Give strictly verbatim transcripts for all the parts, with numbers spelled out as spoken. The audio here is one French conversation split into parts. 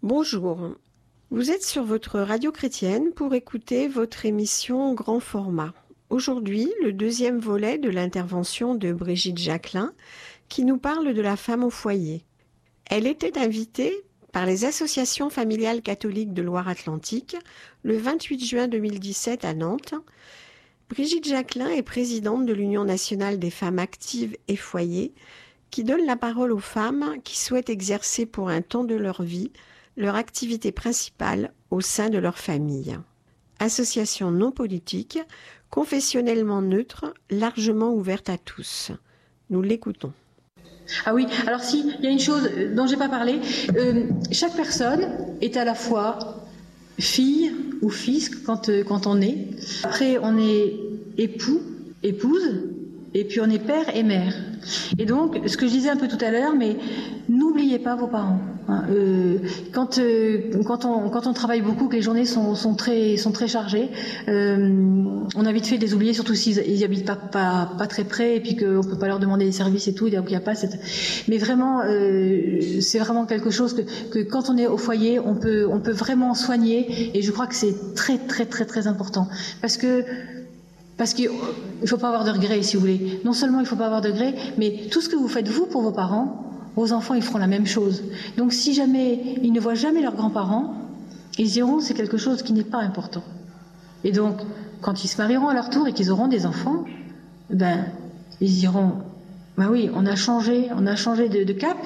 Bonjour, vous êtes sur votre radio chrétienne pour écouter votre émission Grand Format. Aujourd'hui, le deuxième volet de l'intervention de Brigitte Jacquelin qui nous parle de la femme au foyer. Elle était invitée par les associations familiales catholiques de Loire-Atlantique le vingt-huit juin deux mille dix-sept à Nantes. Brigitte Jacquelin est présidente de l'Union nationale des femmes actives et foyers qui donne la parole aux femmes qui souhaitent exercer pour un temps de leur vie leur activité principale au sein de leur famille. Association non politique, confessionnellement neutre, largement ouverte à tous. Nous l'écoutons. Ah oui, alors si, il y a une chose dont j'ai pas parlé. Euh, chaque personne est à la fois fille ou fils quand, euh, quand on est. Après, on est époux, épouse, et puis on est père et mère. Et donc, ce que je disais un peu tout à l'heure, mais n'oubliez pas vos parents. Hein. Euh, quand, euh, quand, on, quand on travaille beaucoup, que les journées sont, sont, très, sont très chargées, euh, on a vite fait de les oublier, surtout s'ils ils habitent pas, pas, pas très près, et puis qu'on peut pas leur demander des services et tout, donc il y a pas cette... Mais vraiment, euh, c'est vraiment quelque chose que, que quand on est au foyer, on peut, on peut vraiment soigner, et je crois que c'est très, très, très, très important. Parce que Parce qu'il ne faut pas avoir de regrets, si vous voulez. Non seulement il ne faut pas avoir de regrets, mais tout ce que vous faites vous pour vos parents, vos enfants, ils feront la même chose. Donc si jamais ils ne voient jamais leurs grands-parents, ils diront c'est quelque chose qui n'est pas important. Et donc, quand ils se marieront à leur tour et qu'ils auront des enfants, ben, ils diront, ben oui, on a changé, on a changé de, de cap.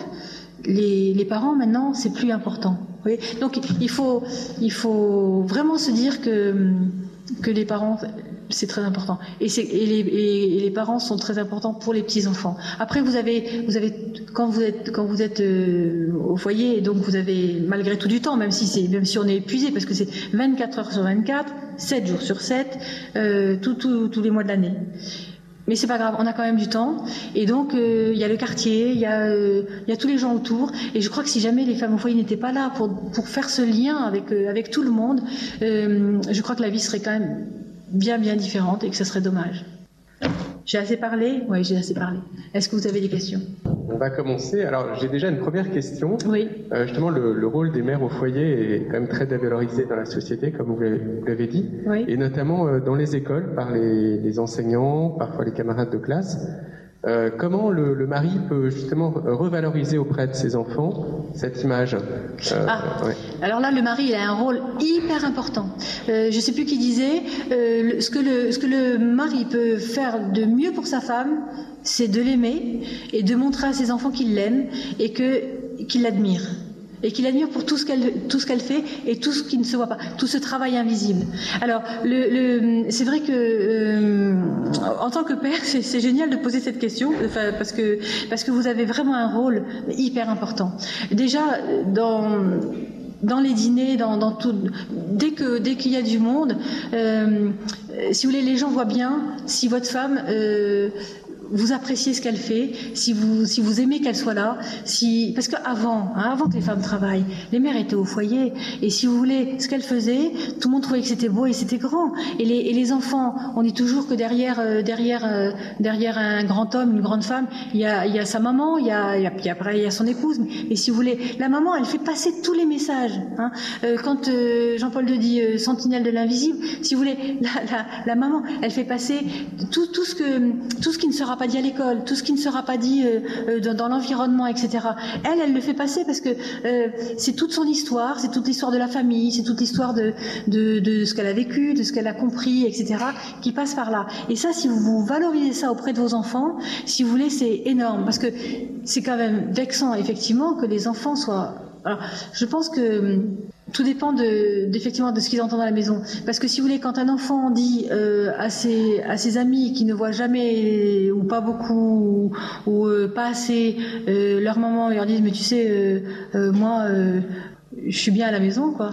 Les, les parents, maintenant, c'est plus important. Vous voyez. Donc il faut, il faut vraiment se dire que, que les parents... C'est très important. Et, c'est, et, les, et les parents sont très importants pour les petits-enfants. Après, vous avez, vous avez quand vous êtes, quand vous êtes euh, au foyer, et donc vous avez malgré tout du temps, même si, c'est, même si on est épuisé, parce que c'est vingt-quatre heures sur vingt-quatre, sept jours sur sept, euh, tout, tout, tous les mois de l'année. Mais c'est pas grave, on a quand même du temps. Et donc, il euh, y a le quartier, il y, euh, y a tous les gens autour. Et je crois que si jamais les femmes au foyer n'étaient pas là pour, pour faire ce lien avec, euh, avec tout le monde, euh, je crois que la vie serait quand même bien bien différente et que ce serait dommage. J'ai assez parlé ? Oui, j'ai assez parlé. Est-ce que vous avez des questions ? On va commencer. Alors, j'ai déjà une première question. Oui. Euh, justement, le, le rôle des mères au foyer est quand même très dévalorisé dans la société, comme vous l'avez, vous l'avez dit, oui. Et notamment euh, dans les écoles, par les, les enseignants, parfois les camarades de classe. Euh, comment le, le mari peut justement revaloriser auprès de ses enfants cette image euh, ah, ouais. Alors là, le mari, il a un rôle hyper important. Euh, je ne sais plus qui disait, euh, le, ce, que le, ce que le mari peut faire de mieux pour sa femme, c'est de l'aimer et de montrer à ses enfants qu'il l'aime et que, qu'il l'admire. Et qu'il admire pour tout ce qu'elle tout ce qu'elle fait et tout ce qui ne se voit pas, tout ce travail invisible. Alors, le, le, c'est vrai que euh, en tant que père, c'est, c'est génial de poser cette question, enfin, parce que parce que vous avez vraiment un rôle hyper important. Déjà, dans dans les dîners, dans, dans tout, dès que dès qu'il y a du monde, euh, si vous voulez, les gens voient bien si votre femme euh, vous appréciez ce qu'elle fait, si vous si vous aimez qu'elle soit là, si parce qu'avant, hein, avant que les femmes travaillent, les mères étaient au foyer et si vous voulez, ce qu'elles faisaient, tout le monde trouvait que c'était beau et c'était grand. Et les et les enfants, on dit toujours que derrière euh, derrière euh, derrière un grand homme, une grande femme, il y a il y a sa maman, il y a il y a puis après il y a son épouse. Et si vous voulez, la maman, elle fait passer tous les messages. Hein. Euh, quand euh, Jean-Paul II dit euh, sentinelle de l'invisible, si vous voulez, la, la la maman, elle fait passer tout tout ce que tout ce qui ne sera pas dit à l'école, tout ce qui ne sera pas dit euh, euh, dans, dans l'environnement, et cetera. Elle, elle le fait passer parce que euh, c'est toute son histoire, c'est toute l'histoire de la famille, c'est toute l'histoire de, de, de ce qu'elle a vécu, de ce qu'elle a compris, et cetera, qui passe par là. Et ça, si vous, vous valorisez ça auprès de vos enfants, si vous voulez, c'est énorme parce que c'est quand même vexant, effectivement, que les enfants soient... Alors, je pense que tout dépend de, d'effectivement de ce qu'ils entendent à la maison. Parce que si vous voulez, quand un enfant dit euh, à ses à ses amis qui ne voient jamais ou pas beaucoup ou, ou euh, pas assez euh, leur maman, ils leur disent mais tu sais euh, euh, moi euh, je suis bien à la maison quoi.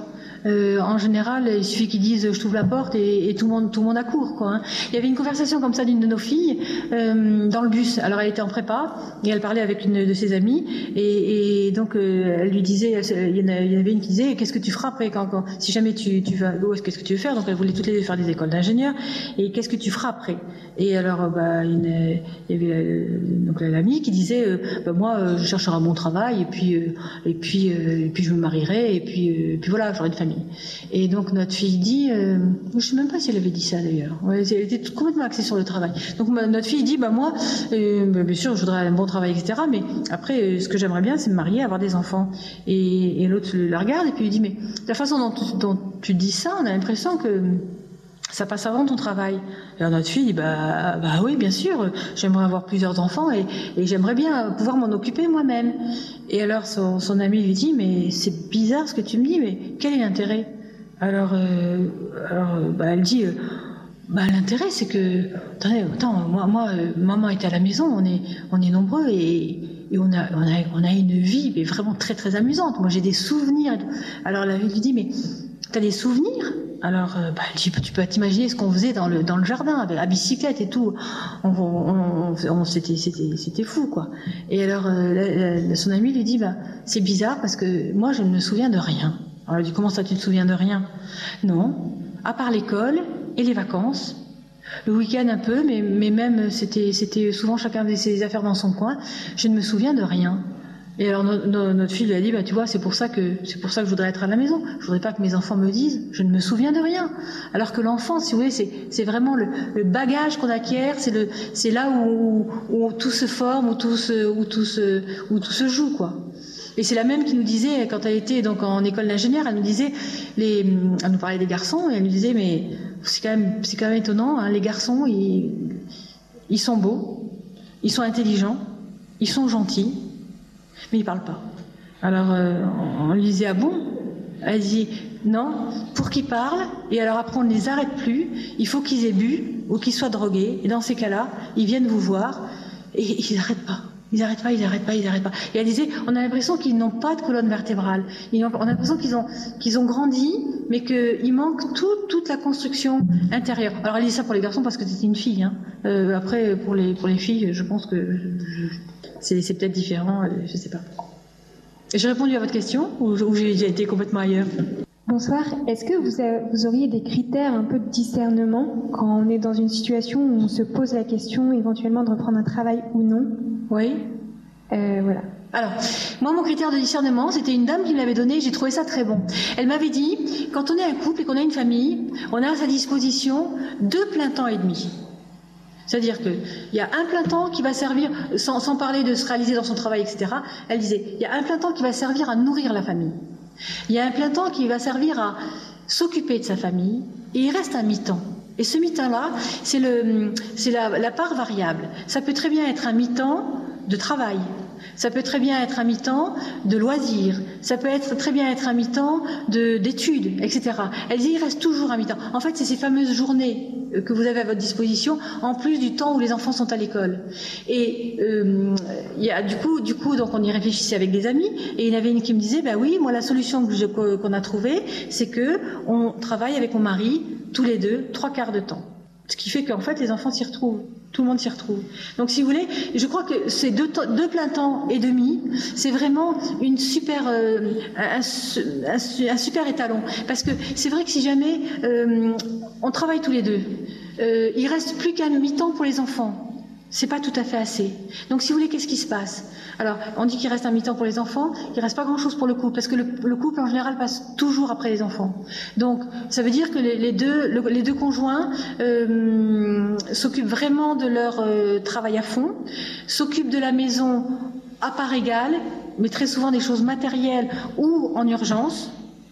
euh, en général, il suffit qu'ils disent je t'ouvre la porte et, et tout le monde tout le monde accourt, quoi. Hein. Il y avait une conversation comme ça d'une de nos filles euh, dans le bus. Alors elle était en prépa et elle parlait avec une de ses amies et, et donc euh, elle lui disait, il y en avait une qui disait qu'est-ce que tu feras après quand, quand si jamais tu tu vas qu'est-ce que tu veux faire? Donc elle voulait toutes les deux faire des écoles d'ingénieurs et qu'est-ce que tu feras après? Et alors bah une, il y avait euh, donc l'amie qui disait euh, bah, moi euh, je chercherai un bon travail et puis euh, et puis euh, et puis je me marierai et puis euh, et puis voilà, j'aurai une famille. Et donc notre fille dit, euh, je sais même pas si elle avait dit ça d'ailleurs. Ouais, elle était complètement axée sur le travail. Donc ma, notre fille dit, bah moi, euh, bah, bien sûr, je voudrais un bon travail, et cetera. Mais après, euh, ce que j'aimerais bien, c'est me marier, avoir des enfants. Et, et l'autre la regarde et puis lui dit, mais de la façon dont tu, dont tu dis ça, on a l'impression que ça passe avant ton travail. Et alors notre fille dit, bah, bah oui, bien sûr, j'aimerais avoir plusieurs enfants et, et j'aimerais bien pouvoir m'en occuper moi-même. Et alors son, son ami lui dit, mais c'est bizarre ce que tu me dis, mais quel est l'intérêt? Alors, euh, alors bah, elle dit, euh, bah, l'intérêt c'est que, attendez, attends, moi, moi euh, maman est à la maison, on est, on est nombreux et, et on, a, on, a, on a une vie mais vraiment très très amusante. Moi j'ai des souvenirs. Alors la vie lui dit, mais t'as des souvenirs? Alors, euh, bah, tu, tu peux t'imaginer ce qu'on faisait dans le dans le jardin, avec, à bicyclette et tout. On, on, on, on c'était c'était c'était fou quoi. Et alors, euh, la, la, son ami lui dit, bah c'est bizarre parce que moi je ne me souviens de rien. Alors elle dit, comment ça tu te souviens de rien? Non, à part l'école et les vacances, le week-end un peu, mais mais même c'était c'était souvent chacun avait ses affaires dans son coin. Je ne me souviens de rien. Et alors no, no, notre fille lui a dit, bah tu vois, c'est pour ça que c'est pour ça que je voudrais être à la maison. Je voudrais pas que mes enfants me disent, je ne me souviens de rien. Alors que l'enfant, si vous voulez, c'est c'est vraiment le, le bagage qu'on acquiert, c'est le c'est là où, où tout se forme, où tout se où tout se où tout se joue quoi. Et c'est la même qui nous disait quand elle était donc en école d'ingénieur, elle nous disait les elle nous parlait des garçons et elle nous disait mais c'est quand même c'est quand même étonnant, hein, les garçons ils ils sont beaux, ils sont intelligents, ils sont gentils. Mais il parle pas. Alors euh, on lui disait, ah bon? Elle dit, non, pour qu'ils parlent, et alors après on ne les arrête plus, il faut qu'ils aient bu ou qu'ils soient drogués, et dans ces cas-là, ils viennent vous voir, et ils n'arrêtent pas. Ils n'arrêtent pas, ils n'arrêtent pas, ils n'arrêtent pas. Et elle disait, on a l'impression qu'ils n'ont pas de colonne vertébrale. Ils ont, on a l'impression qu'ils ont, qu'ils ont grandi, mais qu'il manque tout, toute la construction intérieure. Alors elle dit ça pour les garçons parce que c'était une fille. Hein. Euh, après, pour les, pour les filles, je pense que je, je, c'est, c'est peut-être différent, je sais pas. J'ai répondu à votre question ou, ou j'ai, j'ai été complètement ailleurs? Bonsoir. Est-ce que vous, avez, vous auriez des critères un peu de discernement quand on est dans une situation où on se pose la question éventuellement de reprendre un travail ou non? Oui. Euh, voilà. Alors, moi, mon critère de discernement, c'était une dame qui me l'avait donné, j'ai trouvé ça très bon. Elle m'avait dit, quand on est un couple et qu'on a une famille, on a à sa disposition deux plein temps et demi. C'est-à-dire qu'il y a un plein temps qui va servir, sans, sans parler de se réaliser dans son travail, et cetera. Elle disait, il y a un plein temps qui va servir à nourrir la famille. Il y a un plein temps qui va servir à s'occuper de sa famille, et il reste un mi-temps. Et ce mi-temps-là, c'est, le, c'est la, la part variable. Ça peut très bien être un mi-temps de travail. Ça peut très bien être un mi-temps de loisirs. Ça peut être très bien être un mi-temps de, d'études, et cetera. Elle dit, il reste toujours un mi-temps. En fait, c'est ces fameuses journées que vous avez à votre disposition, en plus du temps où les enfants sont à l'école. Et euh, il y a, du coup, du coup, donc on y réfléchissait avec des amis, et il y en avait une qui me disait, bah oui, moi la solution que je, qu'on a trouvée, c'est que on travaille avec mon mari tous les deux trois quarts de temps. Ce qui fait qu'en fait, les enfants s'y retrouvent. Tout le monde s'y retrouve. Donc, si vous voulez, je crois que ces deux, deux plein temps et demi, c'est vraiment une super, euh, un, un, un super étalon. Parce que c'est vrai que si jamais euh, on travaille tous les deux, euh, il reste plus qu'un mi-temps pour les enfants. C'est pas tout à fait assez. Donc, si vous voulez, qu'est-ce qui se passe? Alors, on dit qu'il reste un mi-temps pour les enfants, il reste pas grand-chose pour le couple, parce que le, le couple, en général, passe toujours après les enfants. Donc, ça veut dire que les, les, deux, le, les deux conjoints euh, s'occupent vraiment de leur euh, travail à fond, s'occupent de la maison à part égale, mais très souvent des choses matérielles ou en urgence.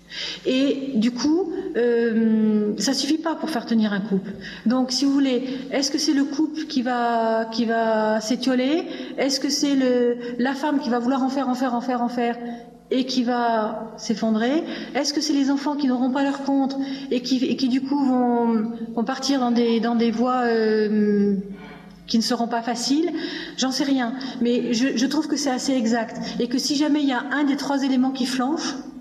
Et du coup, euh, ça suffit pas pour faire tenir un couple. Donc, si vous voulez, est-ce que c'est le couple qui va qui va s'étioler? Est-ce que c'est le la femme qui va vouloir en faire, en faire, en faire, en faire et qui va s'effondrer? Est-ce que c'est les enfants qui n'auront pas leur compte et qui et qui du coup vont vont partir dans des dans des voies euh, qui ne seront pas faciles? J'en sais rien. Mais je, je trouve que c'est assez exact et que si jamais il y a un des trois éléments qui flanche,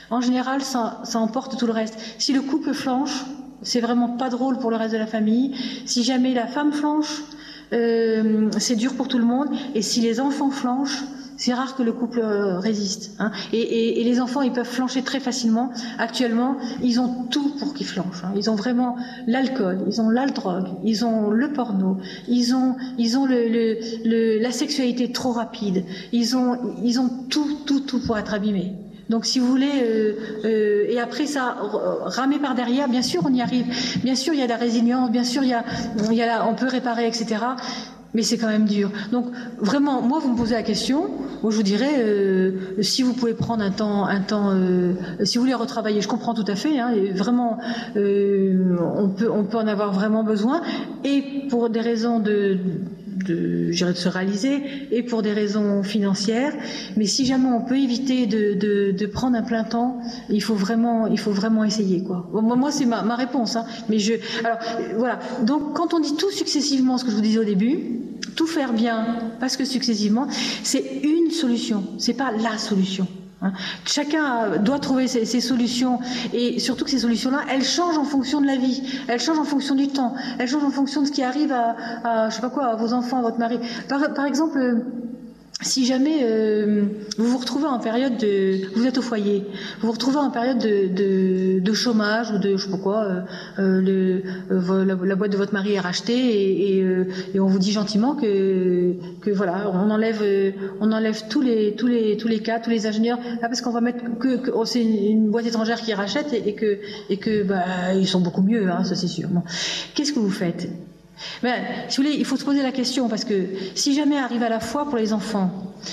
en général, ça, ça emporte tout le reste. Si le couple flanche, c'est vraiment pas drôle pour le reste de la famille. Si jamais la femme flanche, euh, c'est dur pour tout le monde. Et si les enfants flanchent, c'est rare que le couple euh, résiste. Hein. Et, et, et les enfants, ils peuvent flancher très facilement. Actuellement, ils ont tout pour qu'ils flanchent. Hein. Ils ont vraiment l'alcool, ils ont la drogue, ils ont le porno, ils ont, ils ont le, le, le, la sexualité trop rapide. Ils ont, ils ont tout, tout, tout pour être abîmés. Donc, si vous voulez, euh, euh, et après ça, ramer par derrière, bien sûr, on y arrive. Bien sûr, il y a la résilience, bien sûr, il y a, il y a la, on peut réparer, et cetera. Mais c'est quand même dur. Donc vraiment, moi, vous me posez la question, moi je vous dirais, euh, si vous pouvez prendre un temps, un temps, euh, si vous voulez retravailler, je comprends tout à fait. Hein, et vraiment, euh, on peut, on peut en avoir vraiment besoin, et pour des raisons de, de, je dirais de se réaliser, et pour des raisons financières. Mais si jamais on peut éviter de, de, de prendre un plein temps, il faut vraiment, il faut vraiment essayer, quoi. Bon, moi, c'est ma, ma réponse. Hein, mais je, alors voilà. Donc, quand on dit tout successivement, ce que je vous disais au début. Tout faire bien, parce que successivement, c'est une solution, c'est pas la solution. Hein. Chacun doit trouver ses, ses solutions, et surtout que ces solutions-là, elles changent en fonction de la vie, elles changent en fonction du temps, elles changent en fonction de ce qui arrive à, à je sais pas quoi, à vos enfants, à votre mari. Par, par exemple, si jamais euh, vous vous retrouvez en période de, vous êtes au foyer, vous vous retrouvez en période de, de, de chômage ou de je sais pas quoi, euh, euh, le, euh, la, la boîte de votre mari est rachetée et, et, euh, et on vous dit gentiment que, que voilà, on enlève, euh, on enlève tous les, tous les, tous les cas, tous les ingénieurs, là parce qu'on va mettre que, que oh, c'est une, une boîte étrangère qui rachète et, et que, et que bah ils sont beaucoup mieux, hein, ça c'est sûr. Bon. Qu'est-ce que vous faites? Ben, si vous voulez, il faut se poser la question, parce que si jamais arrive à la fois pour les enfants,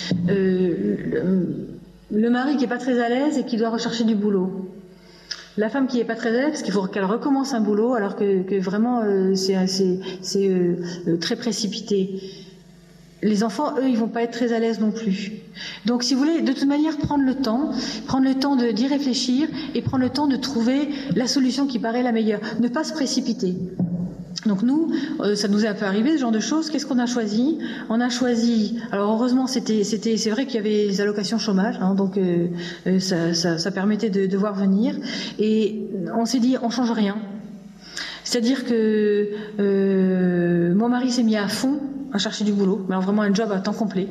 euh, le, le mari qui n'est pas très à l'aise et qui doit rechercher du boulot, la femme qui n'est pas très à l'aise parce qu'il faut qu'elle recommence un boulot alors que, que vraiment euh, c'est, c'est, c'est euh, très précipité. Les enfants, eux, ils vont pas être très à l'aise non plus. Donc, si vous voulez, de toute manière, prendre le temps, prendre le temps de, d'y réfléchir et prendre le temps de trouver la solution qui paraît la meilleure. Ne pas se précipiter. Donc nous, euh, ça nous est un peu arrivé ce genre de choses. Qu'est-ce qu'on a choisi? On a choisi. Alors heureusement, c'était, c'était, c'est vrai qu'il y avait les allocations chômage, hein, donc euh, euh, ça, ça, ça permettait de, de voir venir. Et on s'est dit, on change rien. C'est-à-dire que euh, mon mari s'est mis à fond à chercher du boulot, mais alors vraiment un job à temps complet.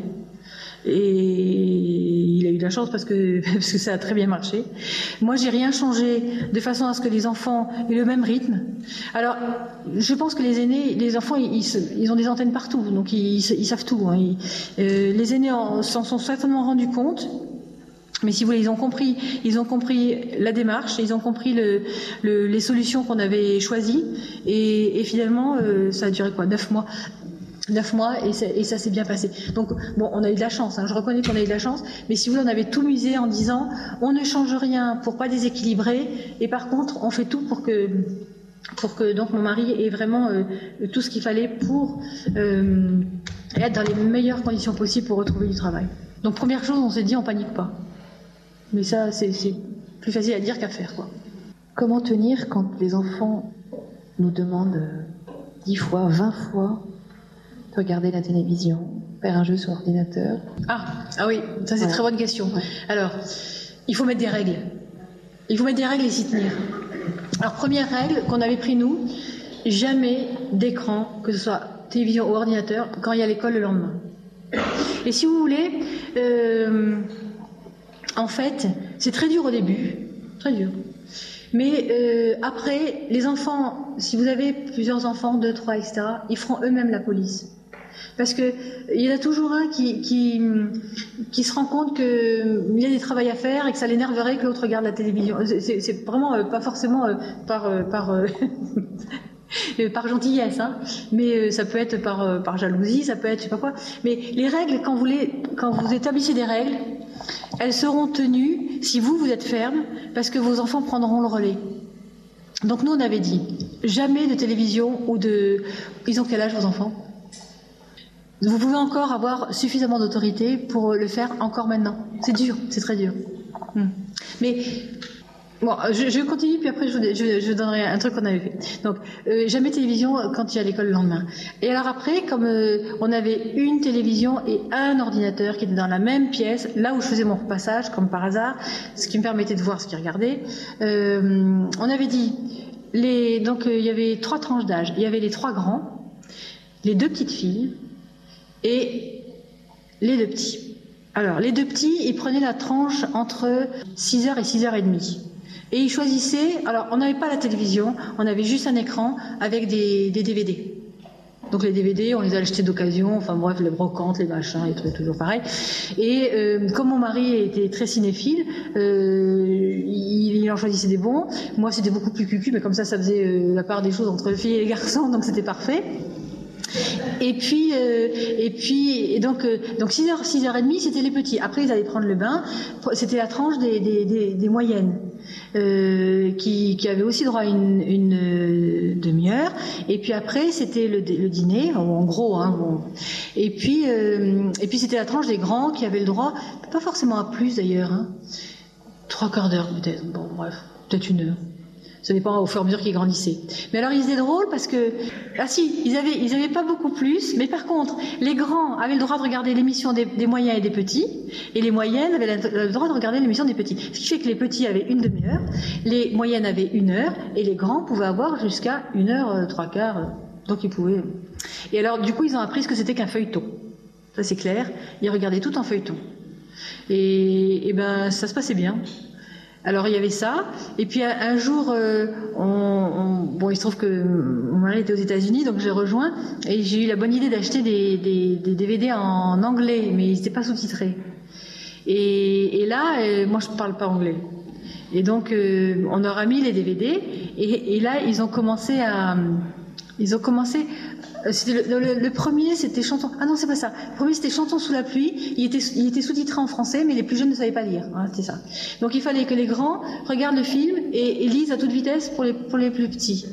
Et il a eu de la chance parce que, parce que ça a très bien marché. Moi, j'ai rien changé de façon à ce que les enfants aient le même rythme. Alors, je pense que les aînés, les enfants, ils, ils ont des antennes partout, donc ils, ils savent tout. Hein. Ils, euh, les aînés en, s'en sont certainement rendus compte. Mais si vous voulez, ils ont compris, ils ont compris la démarche, ils ont compris le, le, les solutions qu'on avait choisies. Et, et finalement, euh, ça a duré quoi, neuf mois. Neuf mois et ça, et ça s'est bien passé. Donc bon, on a eu de la chance. Hein, je reconnais qu'on a eu de la chance, mais si vous voulez, on avait tout misé en disant on ne change rien pour pas déséquilibrer, et par contre on fait tout pour que pour que donc mon mari ait vraiment euh, tout ce qu'il fallait pour euh, être dans les meilleures conditions possibles pour retrouver du travail. Donc première chose, on s'est dit on panique pas. Mais ça c'est, c'est plus facile à dire qu'à faire, quoi. Comment tenir quand les enfants nous demandent dix fois, vingt fois regarder la télévision, faire un jeu sur ordinateur? Ah, ah oui, ça c'est une ouais. très bonne question. Ouais. Alors, il faut mettre des règles. Il faut mettre des règles et s'y tenir. Alors, première règle qu'on avait pris nous, jamais d'écran, que ce soit télévision ou ordinateur, quand il y a l'école le lendemain. Et si vous voulez, euh, en fait, c'est très dur au début, très dur. Mais euh, après, les enfants, si vous avez plusieurs enfants, deux, trois, et cetera, ils feront eux-mêmes la police. Parce que il y en a toujours un qui, qui, qui se rend compte qu'il y a des travaux à faire et que ça l'énerverait que l'autre regarde la télévision. C'est, c'est vraiment euh, pas forcément euh, par, euh, par, euh, par gentillesse, hein, mais euh, ça peut être par, euh, par jalousie, ça peut être je sais pas quoi. Mais les règles, quand vous, les, quand vous établissez des règles, elles seront tenues si vous, vous êtes ferme, parce que vos enfants prendront le relais. Donc nous, on avait dit, jamais de télévision ou de... Ils ont quel âge, vos enfants ? Vous pouvez encore avoir suffisamment d'autorité pour le faire encore maintenant. C'est dur, c'est très dur. Hmm. Mais Bon, je, je continue, puis après je, je, je donnerai un truc qu'on avait fait. Donc, euh, jamais télévision quand tu es à l'école le lendemain. Et alors après, comme euh, on avait une télévision et un ordinateur qui étaient dans la même pièce, là où je faisais mon repassage, comme par hasard, ce qui me permettait de voir ce qu'ils regardaient, euh, on avait dit, les, donc euh, il y avait trois tranches d'âge. Il y avait les trois grands, les deux petites filles et les deux petits. Alors, les deux petits, ils prenaient la tranche entre six heures et six heures trente. Et ils choisissaient, alors on n'avait pas la télévision, on avait juste un écran avec des, des D V D. Donc les D V D, on les a achetés d'occasion, enfin bref, les brocantes, les machins, les trucs toujours pareil. Et euh, comme mon mari était très cinéphile, euh, il, il en choisissait des bons. Moi c'était beaucoup plus cucu, mais comme ça, ça faisait euh, la part des choses entre les filles et les garçons, donc c'était parfait. Et puis, euh, et puis, et donc, euh, donc six heures, six heures trente, c'était les petits. Après, ils allaient prendre le bain. C'était la tranche des, des, des, des moyennes, euh, qui, qui avaient aussi droit à une, une euh, demi-heure. Et puis après, c'était le, le dîner, en gros. Hein, bon. Et puis, euh, et puis, c'était la tranche des grands qui avaient le droit, pas forcément à plus d'ailleurs, hein, trois quarts d'heure peut-être. Bon, bref, peut-être une heure. Ça dépend au fur et à mesure qu'ils grandissaient. Mais alors, ils étaient drôles parce que, ah si, ils avaient, ils avaient pas beaucoup plus, mais par contre, les grands avaient le droit de regarder l'émission des, des moyens et des petits, et les moyennes avaient le droit de regarder l'émission des petits. Ce qui fait que les petits avaient une demi-heure, les moyennes avaient une heure, et les grands pouvaient avoir jusqu'à une heure, euh, trois quarts, euh, donc ils pouvaient. Et alors, du coup, ils ont appris ce que c'était qu'un feuilleton. Ça, c'est clair. Ils regardaient tout en feuilleton. Et, et ben, ça se passait bien. Alors il y avait ça, et puis un, un jour, euh, on, on, bon, il se trouve que mon mari était aux États-Unis, donc je l'ai rejoint, et j'ai eu la bonne idée d'acheter des, des, des D V D en anglais, mais ils n'étaient pas sous-titrés. Et, et là, euh, moi je ne parle pas anglais. Et donc euh, on leur a mis les D V D, et, et là ils ont commencé à, ils ont commencé. C'était le, le, le premier, c'était chanson. Ah non, c'est pas ça. Le premier, c'était chanson sous la pluie. Il était, il était sous-titré en français, mais les plus jeunes ne savaient pas lire. Hein, c'était ça. Donc il fallait que les grands regardent le film et, et lisent à toute vitesse pour les, pour les plus petits.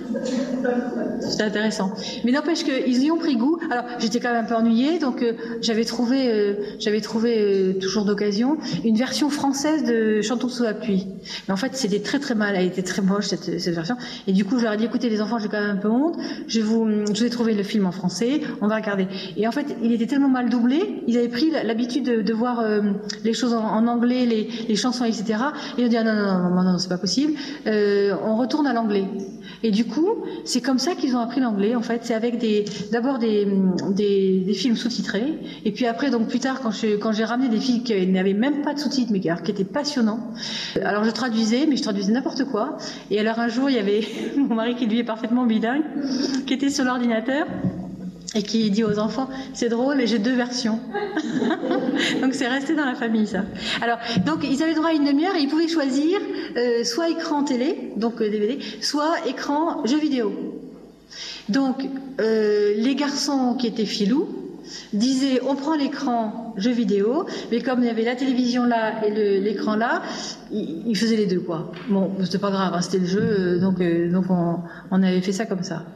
C'était intéressant. Mais n'empêche qu'ils y ont pris goût. Alors j'étais quand même un peu ennuyée, donc euh, j'avais trouvé, euh, j'avais trouvé euh, toujours d'occasion une version française de Chantons sous la pluie. Mais en fait, c'était très très mal. Elle était très moche cette, cette version. Et du coup, je leur ai dit écoutez les enfants, j'ai quand même un peu honte. Je vous, je vous ai trouvé le film en français. On va regarder. Et en fait, il était tellement mal doublé. Ils avaient pris l'habitude de, de voir euh, les choses en, en anglais, les, les chansons, et cetera. Et ils ont dit ah, non non non non non, c'est pas possible. Euh, on retourne à l'anglais. Et du coup, c'est comme ça qu'ils ont appris l'anglais. En fait, c'est avec des, d'abord des, des, des films sous-titrés, et puis après, donc plus tard, quand je, quand j'ai ramené des films qui n'avaient même pas de sous-titres, mais qui, alors, qui étaient passionnants. Alors je traduisais, mais je traduisais n'importe quoi. Et alors un jour, il y avait mon mari qui lui est parfaitement bilingue, qui était sur l'ordinateur. Et qui dit aux enfants, c'est drôle, et j'ai deux versions. Donc c'est resté dans la famille, ça. Alors, donc ils avaient droit à une demi-heure et ils pouvaient choisir euh, soit écran télé, donc euh, D V D, soit écran jeux vidéo. Donc euh, les garçons qui étaient filous disaient, on prend l'écran jeux vidéo, mais comme il y avait la télévision là et l'écran là, ils, ils faisaient les deux, quoi. Bon, c'était pas grave, hein, c'était le jeu, donc euh, donc on, on avait fait ça comme ça.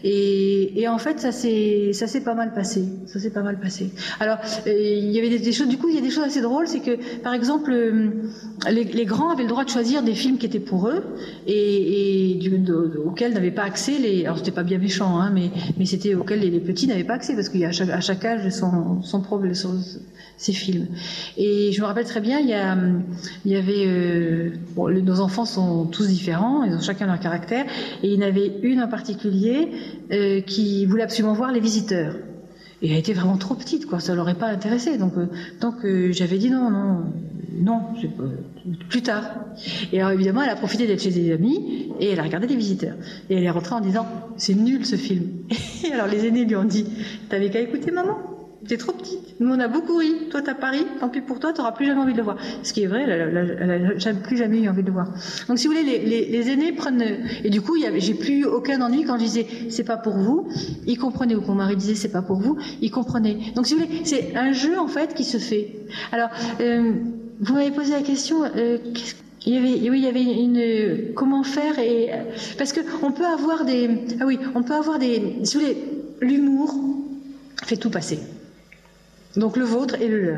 Et, et en fait, ça s'est ça s'est pas mal passé, ça s'est pas mal passé. Alors euh, il y avait des, des choses, du coup, il y a des choses assez drôles, c'est que par exemple, euh, les, les grands avaient le droit de choisir des films qui étaient pour eux et, et du, de, de, auxquels n'avaient pas accès les. Alors c'était pas bien méchant, hein, mais mais c'était auxquels les, les petits n'avaient pas accès parce qu'il y a à chaque, à chaque âge son son problème, son, ces films. Et je me rappelle très bien, il y a il y avait euh, bon, les, nos enfants sont tous différents, ils ont chacun leur caractère, et il y en avait une en particulier euh, qui voulait absolument voir Les Visiteurs. Et elle était vraiment trop petite, quoi, ça l'aurait pas intéressé. Donc, euh, donc euh, j'avais dit non, non, non, c'est pas, plus tard. Et alors évidemment, elle a profité d'être chez des amis et elle a regardé Les Visiteurs. Et elle est rentrée en disant, c'est nul ce film. Et alors les aînés lui ont dit, t'avais qu'à écouter maman. T'es trop petite. Nous, on a beaucoup ri. Toi, t'as pas ri. Tant pis pour toi, t'auras plus jamais envie de le voir. Ce qui est vrai, elle a plus jamais eu envie de le voir. Donc, si vous voulez, les, les, les aînés prennent, et du coup, il y avait, j'ai plus eu aucun ennui quand je disais, c'est pas pour vous. Ils comprenaient, ou quand mon mari disait, c'est pas pour vous. Ils comprenaient. Donc, si vous voulez, c'est un jeu, en fait, qui se fait. Alors, euh, vous m'avez posé la question, euh, qu'est-ce Il y avait, oui, il y avait une, comment faire et, parce que on peut avoir des, ah oui, on peut avoir des, si vous voulez, l'humour fait tout passer. Donc le vôtre et le leur.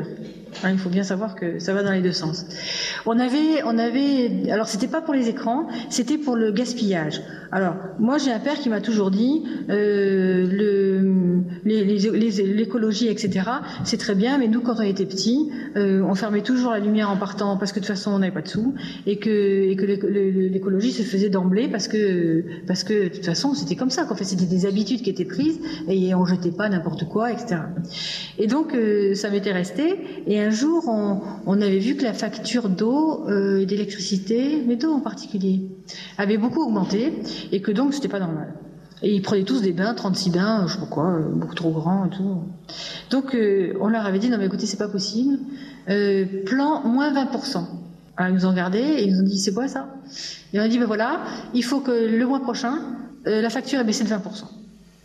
Hein, il faut bien savoir que ça va dans les deux sens. On avait, on avait, alors c'était pas pour les écrans, c'était pour le gaspillage. Alors moi j'ai un père qui m'a toujours dit euh, le, les, les, les, l'écologie et cetera c'est très bien, mais nous quand on était petits, euh, on fermait toujours la lumière en partant parce que de toute façon on n'avait pas de sous et que, et que l'écologie se faisait d'emblée parce que parce que de toute façon c'était comme ça. En fait c'était des habitudes qui étaient prises et on jetait pas n'importe quoi, et cetera. Et donc euh, ça m'était resté. Et un jour on, on avait vu que la facture d'eau euh, et d'électricité, mais d'eau en particulier, avait beaucoup augmenté. Et que donc c'était pas normal. Et ils prenaient tous des bains, trente-six bains, je sais pas quoi, beaucoup trop grands et tout. Donc euh, on leur avait dit non mais écoutez c'est pas possible, euh, plan moins vingt pour cent. Alors ils nous ont regardé et ils nous ont dit c'est quoi ça? Et on a dit ben voilà, il faut que le mois prochain euh, la facture ait baissé de vingt pour cent.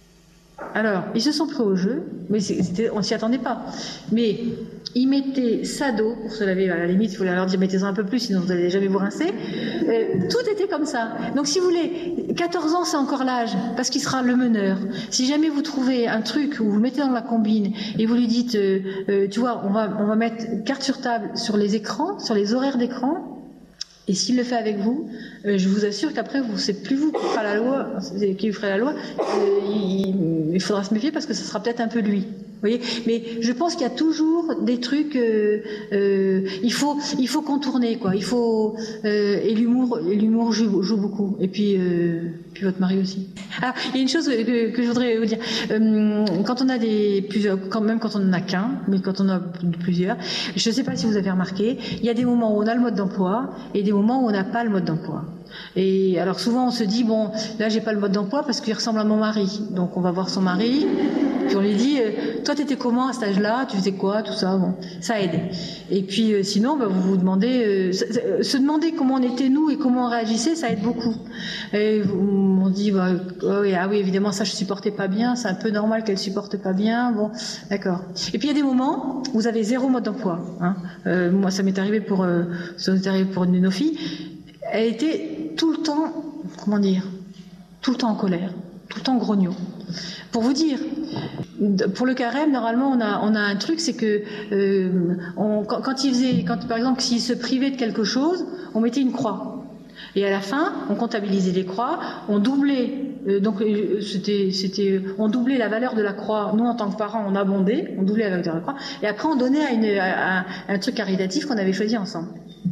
Alors ils se sont pris au jeu, mais c'était, on s'y attendait pas. Mais ils mettaient ça d'eau pour se laver, à la limite il fallait leur dire mettez-en un peu plus sinon vous n'allez jamais vous rincer. Euh, tout était comme ça. Donc si vous voulez, quatorze ans c'est encore l'âge parce qu'il sera le meneur. Si jamais vous trouvez un truc où vous le mettez dans la combine et vous lui dites euh, euh, tu vois on va, on va mettre carte sur table sur les écrans, sur les horaires d'écran. Et s'il le fait avec vous, euh, je vous assure qu'après, vous, c'est plus vous qui fera la loi, qui ferait la loi. Euh, il, il faudra se méfier parce que ce sera peut-être un peu lui. Vous voyez, mais je pense qu'il y a toujours des trucs. Euh, euh, il faut, il faut contourner quoi. Il faut euh, et l'humour, et l'humour joue, joue beaucoup. Et puis, euh, puis votre mari aussi. Ah, il y a une chose que, que je voudrais vous dire. Euh, quand on a des plusieurs, quand même quand on n'en a qu'un, mais quand on a plusieurs, je ne sais pas si vous avez remarqué, il y a des moments où on a le mode d'emploi et des moments où on n'a pas le mode d'emploi. Et alors souvent on se dit bon là j'ai pas le mode d'emploi parce qu'il ressemble à mon mari, donc on va voir son mari puis on lui dit euh, toi t'étais comment à cet âge-là, tu faisais quoi, tout ça, bon ça aide. Et puis euh, sinon bah, vous vous demandez euh, se, se demander comment on était nous et comment on réagissait, ça aide beaucoup. Et vous, on dit bah, oh, oui, ah oui évidemment ça je supportais pas bien, c'est un peu normal qu'elle supporte pas bien, bon d'accord. Et puis il y a des moments où vous avez zéro mode d'emploi, hein. Euh, moi ça m'est arrivé pour euh, ça m'est arrivé pour une de nos filles. Elle était tout le temps, comment dire, tout le temps en colère, tout le temps grognon. Pour vous dire, pour le carême, normalement, on a, on a un truc, c'est que euh, on, quand, quand il faisait, quand par exemple, s'il se privait de quelque chose, on mettait une croix. Et à la fin, on comptabilisait les croix, on doublait, euh, donc euh, c'était, c'était, on doublait la valeur de la croix. Nous, en tant que parents, on abondait, on doublait la valeur de la croix, et après on donnait à, une, à, à un truc caritatif qu'on avait choisi ensemble.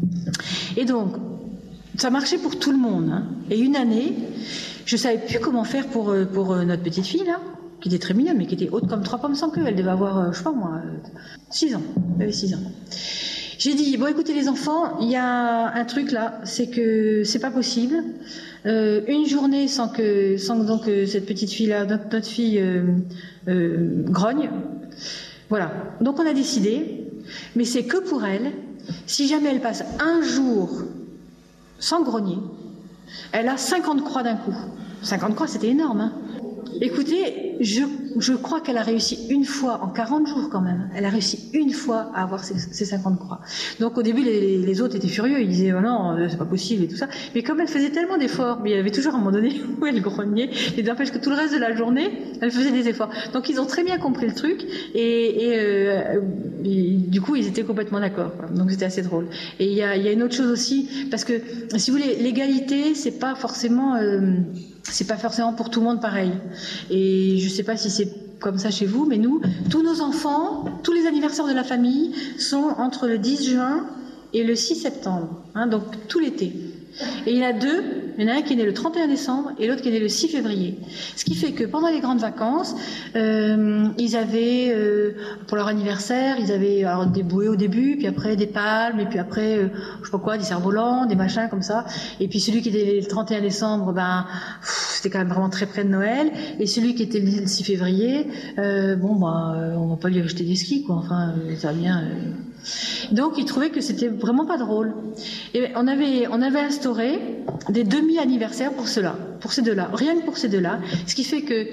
Et donc, ça marchait pour tout le monde. Hein. Et une année, je savais plus comment faire pour, pour notre petite fille, là, qui était très mignonne, mais qui était haute comme trois pommes sans queue. Elle devait avoir, je sais pas moi, six ans. Elle avait six ans. J'ai dit, bon écoutez les enfants, il y a un truc là, c'est que c'est pas possible. Euh, une journée sans que, sans que donc, cette petite fille-là, notre, notre fille, euh, euh, grogne. Voilà. Donc on a décidé, mais c'est que pour elle, si jamais elle passe un jour sans grogner, elle a cinquante croix d'un coup. cinquante croix, c'était énorme, hein. Écoutez, je, je crois qu'elle a réussi une fois en quarante jours quand même. Elle a réussi une fois à avoir ses, ses cinquante croix. Donc au début, les, les autres étaient furieux. Ils disaient oh non, c'est pas possible et tout ça. Mais comme elle faisait tellement d'efforts, mais il y avait toujours un moment donné où elle grognait. Et n'empêche que tout le reste de la journée, elle faisait des efforts. Donc ils ont très bien compris le truc. Et, et, euh, et du coup, ils étaient complètement d'accord. Donc c'était assez drôle. Et il y a, il y a une autre chose aussi, parce que si vous voulez, l'égalité, c'est pas forcément... Euh, c'est pas forcément pour tout le monde pareil. Et je sais pas si c'est comme ça chez vous, mais nous, tous nos enfants, tous les anniversaires de la famille sont entre le dix juin et le six septembre, hein, donc tout l'été. Et il y en a deux, il y en a un qui est né le trente et un décembre et l'autre qui est né le six février. Ce qui fait que pendant les grandes vacances, euh, ils avaient, euh, pour leur anniversaire, ils avaient alors, des bouées au début, puis après des palmes, et puis après, euh, je sais pas quoi, des cerfs-volants, des machins comme ça. Et puis celui qui était le trente et un décembre, ben, pff, c'était quand même vraiment très près de Noël. Et celui qui était le six février, euh, bon, ben, on va pas lui acheter des skis, quoi. Enfin, ça va bien... Euh... Donc ils trouvaient que c'était vraiment pas drôle. Et on avait, on avait instauré des demi-anniversaires pour ceux-là, pour ces deux-là, rien que pour ces deux-là. Ce qui fait que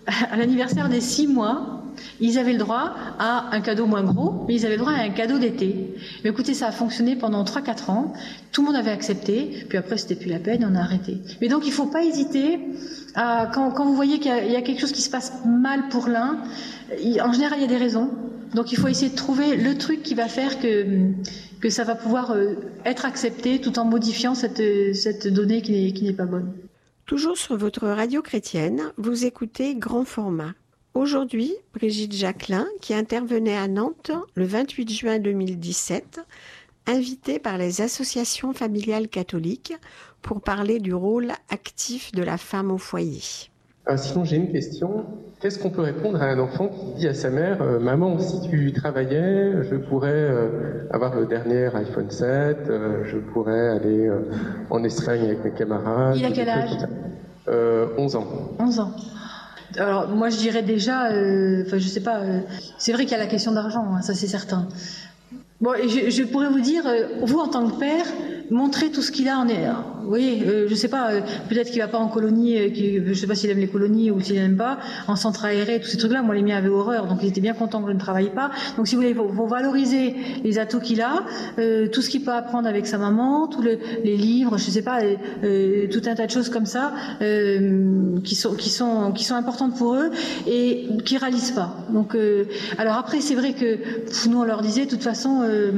à l'anniversaire des six mois, ils avaient le droit à un cadeau moins gros, mais ils avaient le droit à un cadeau d'été. Mais écoutez, ça a fonctionné pendant trois quatre ans. Tout le monde avait accepté. Puis après, c'était plus la peine, on a arrêté. Mais donc, il faut pas hésiter à, quand, quand vous voyez qu'il y a, il y a quelque chose qui se passe mal pour l'un, en général, il y a des raisons. Donc il faut essayer de trouver le truc qui va faire que, que ça va pouvoir être accepté tout en modifiant cette, cette donnée qui n'est, qui n'est pas bonne. Toujours sur votre radio chrétienne, vous écoutez Grand Format. Aujourd'hui, Brigitte Jacquelin, qui intervenait à Nantes le vingt-huit juin deux mille dix-sept, invitée par les associations familiales catholiques pour parler du rôle actif de la femme au foyer. Ah, sinon, j'ai une question. Qu'est-ce qu'on peut répondre à un enfant qui dit à sa mère euh, « Maman, si tu travaillais, je pourrais euh, avoir le dernier iPhone sept, euh, je pourrais aller euh, en Espagne avec mes camarades. » Il a quel âge ? euh, onze ans. onze ans. Alors, moi, je dirais déjà, euh, enfin, je sais pas, euh, c'est vrai qu'il y a la question d'argent, hein, ça c'est certain. Bon, et je, je pourrais vous dire, euh, vous en tant que père, montrez tout ce qu'il a en est. Vous voyez, euh, je sais pas, euh, peut-être qu'il va pas en colonie, euh, qu'il, je sais pas s'il aime les colonies ou s'il n'aime pas, en centre aéré, tous ces trucs-là. Moi, les miens avaient horreur, donc il était bien content que je ne travaille pas. Donc, si vous voulez, il faut, faut valoriser les atouts qu'il a, euh, tout ce qu'il peut apprendre avec sa maman, tous le, les livres, je sais pas, euh, euh, tout un tas de choses comme ça, euh, qui sont qui sont qui sont importantes pour eux et qui réalisent pas. Donc, euh, alors après, c'est vrai que pff, nous on leur disait, de toute façon. Euh,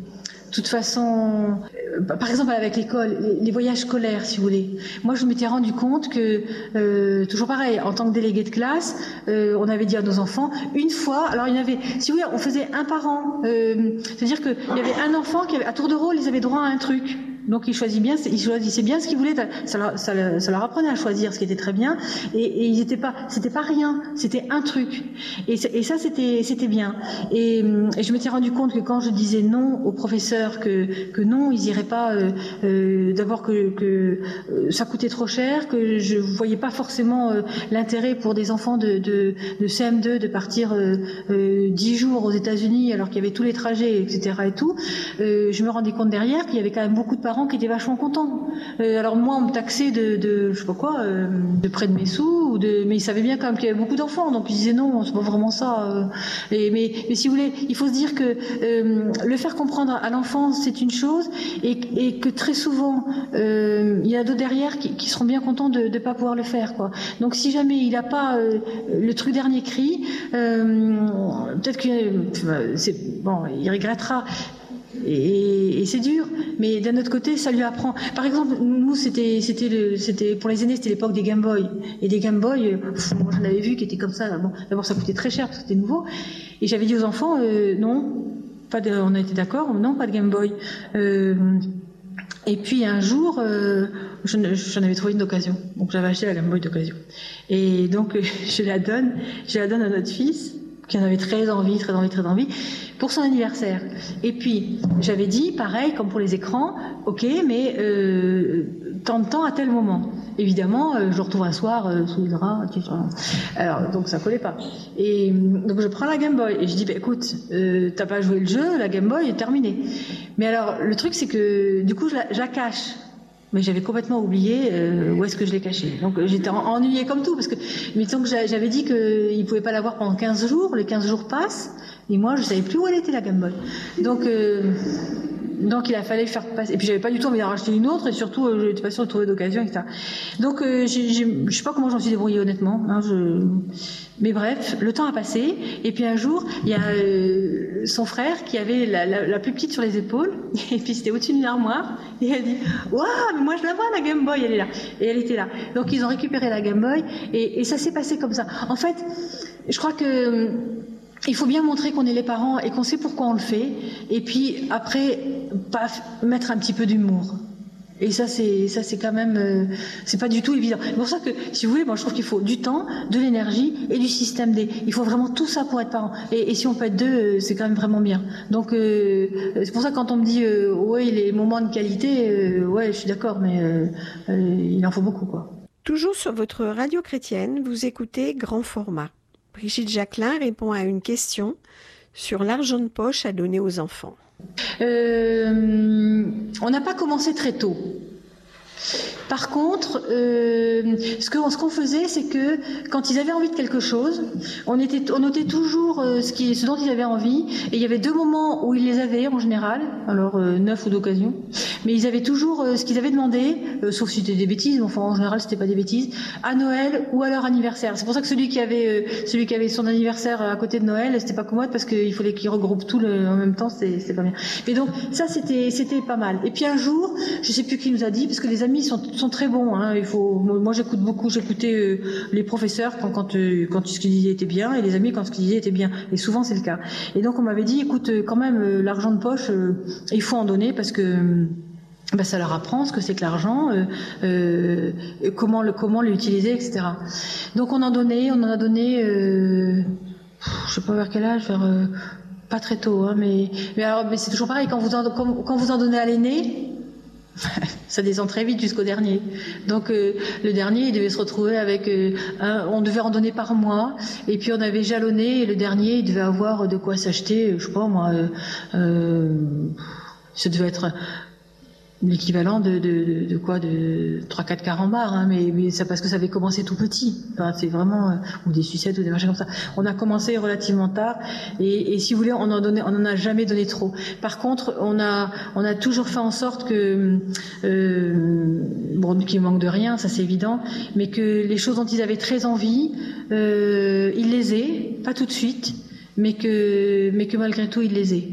De toute façon, euh, par exemple avec l'école, les, les voyages scolaires, si vous voulez. Moi, je m'étais rendu compte que, euh, toujours pareil, en tant que délégué de classe, euh, on avait dit à nos enfants, une fois, alors il y en avait, si vous voulez, on faisait un par an. Euh, c'est-à-dire qu'il y avait un enfant qui avait, à tour de rôle, ils avaient droit à un truc. Donc ils choisissaient bien, ils choisissaient bien ce qu'ils voulaient. Ça leur, ça, leur, ça leur apprenait à choisir, ce qui était très bien. Et, et ils étaient pas, c'était pas rien, c'était un truc. Et, et ça, c'était, c'était bien. Et, et je m'étais rendu compte que quand je disais non aux professeurs, que, que non, ils iraient pas. Euh, euh, d'abord que, que euh, ça coûtait trop cher, que je voyais pas forcément euh, l'intérêt pour des enfants de, de, de C M deux de partir euh, euh, dix jours aux États-Unis alors qu'il y avait tous les trajets, et cetera et tout. Euh, je me rendais compte derrière qu'il y avait quand même beaucoup de parents qui étaient vachement contents. Euh, alors moi, on me taxait de, de je sais pas quoi, euh, de près de mes sous, ou de, mais ils savaient bien quand même qu'il y avait beaucoup d'enfants, donc ils disaient non, c'est pas vraiment ça. Euh, et, mais, mais si vous voulez, il faut se dire que euh, le faire comprendre à l'enfant, c'est une chose, et, et que très souvent, euh, il y a d'autres derrière qui, qui seront bien contents de ne pas pouvoir le faire, quoi. Donc si jamais il n'a pas euh, le truc dernier cri, euh, peut-être que euh, c'est bon, il regrettera. Et, et c'est dur, mais d'un autre côté, ça lui apprend. Par exemple, nous, c'était, c'était, le, c'était pour les aînés, c'était l'époque des Game Boy. Et des Game Boy, pff, moi j'en avais vu qui étaient comme ça. Bon, d'abord, ça coûtait très cher parce que c'était nouveau. Et j'avais dit aux enfants, euh, non, pas de, on a été d'accord, non, pas de Game Boy. Euh, et puis un jour, euh, j'en, j'en avais trouvé une d'occasion. Donc j'avais acheté la Game Boy d'occasion. Et donc je la donne, je la donne à notre fils, qui en avait très envie, très envie, très envie, pour son anniversaire. Et puis, j'avais dit, pareil, comme pour les écrans, ok, mais euh, tant de temps à tel moment. Évidemment, euh, je le retrouve un soir euh, sous le drap, alors donc ça collait pas. Et donc je prends la Game Boy et je dis, bah, écoute, euh, t'as pas joué le jeu, la Game Boy est terminée. Mais alors, le truc c'est que du coup, je la, je la cache. Mais j'avais complètement oublié euh, où est-ce que je l'ai caché. Donc j'étais ennuyée comme tout, parce que mettons que j'avais dit qu'il ne pouvait pas l'avoir pendant quinze jours, les quinze jours passent, et moi je ne savais plus où elle était la Game Boy. Donc, euh, donc il a fallu faire passer. Et puis j'avais pas du tout envie d'en racheter une autre, et surtout euh, je n'étais pas sûre de trouver d'occasion, et cetera. Donc euh, j'ai, j'ai, je ne sais pas comment j'en suis débrouillée honnêtement. Hein, je... Mais bref, le temps a passé, et puis un jour, il y a euh, son frère qui avait la, la, la plus petite sur les épaules, et puis c'était au-dessus d'une armoire, et elle dit « Waouh, mais moi je la vois la Game Boy, elle est là !» Et elle était là. Donc ils ont récupéré la Game Boy, et, et ça s'est passé comme ça. En fait, je crois que il faut bien montrer qu'on est les parents et qu'on sait pourquoi on le fait, et puis après, paf, mettre un petit peu d'humour. Et ça, c'est ça, c'est quand même, euh, c'est pas du tout évident. C'est pour ça que, si vous voulez, moi, je trouve qu'il faut du temps, de l'énergie et du système D. Il faut vraiment tout ça pour être parent. Et, et si on peut être deux, euh, c'est quand même vraiment bien. Donc, euh, c'est pour ça que quand on me dit, euh, ouais, les moments de qualité, euh, ouais, je suis d'accord, mais euh, euh, il en faut beaucoup, quoi. Toujours sur votre radio chrétienne, vous écoutez Grand Format. Brigitte Jacquelin répond à une question sur l'argent de poche à donner aux enfants. Euh, on n'a pas commencé très tôt. Par contre, euh, ce que ce qu'on faisait, c'est que quand ils avaient envie de quelque chose, on était, on notait toujours euh, ce qui, ce dont ils avaient envie. Et il y avait deux moments où ils les avaient en général, alors euh, neuf ou d'occasion, mais ils avaient toujours euh, ce qu'ils avaient demandé, euh, sauf si c'était des bêtises. Mais enfin, en général, c'était pas des bêtises, à Noël ou à leur anniversaire. C'est pour ça que celui qui avait, euh, celui qui avait son anniversaire à côté de Noël, c'était pas commode parce qu'il fallait qu'il regroupe tout le, en même temps. C'était, c'était pas bien. Et donc ça, c'était, c'était pas mal. Et puis un jour, je sais plus qui nous a dit, parce que les amis sont, sont très bons. Hein, il faut, moi, j'écoute beaucoup, j'écoutais euh, les professeurs quand, quand, euh, quand ce qu'ils disaient était bien, et les amis quand ce qu'ils disaient était bien. Et souvent, c'est le cas. Et donc, on m'avait dit, écoute, euh, quand même, euh, l'argent de poche, euh, il faut en donner parce que euh, ben, ça leur apprend ce que c'est que l'argent, euh, euh, comment le comment l'utiliser, et cetera. Donc, on en donnait, on en a donné, euh, je sais pas vers quel âge, vers euh, pas très tôt, hein, mais mais alors, mais c'est toujours pareil quand vous en quand, quand vous en donnez à l'aîné. Ça descend très vite jusqu'au dernier. Donc euh, le dernier, il devait se retrouver avec, euh, un, on devait en donner par mois, et puis on avait jalonné, et le dernier, il devait avoir de quoi s'acheter, je sais pas moi, euh, euh, ça devait être l'équivalent de, de, de, de quoi, de trois quatre carambars, hein, mais, mais ça parce que ça avait commencé tout petit. Enfin, c'est vraiment, euh, ou des sucettes ou des machins comme ça. On a commencé relativement tard, et, et si vous voulez, on en donnait, on en a jamais donné trop. Par contre, on a, on a toujours fait en sorte que, euh, bon, qu'il manque de rien, ça c'est évident, mais que les choses dont ils avaient très envie, euh, ils les aient, pas tout de suite, mais que, mais que malgré tout ils les aient.